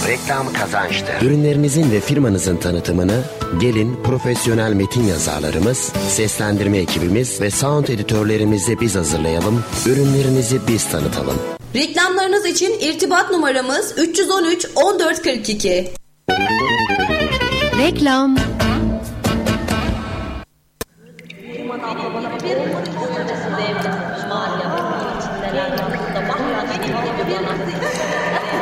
Reklam kazançtır. Ürünlerinizin ve firmanızın tanıtımını gelin profesyonel metin yazarlarımız, seslendirme ekibimiz ve sound editörlerimizle biz hazırlayalım. Ürünlerinizi biz tanıtalım. Reklamlarınız için irtibat numaramız 313 1442. Reklam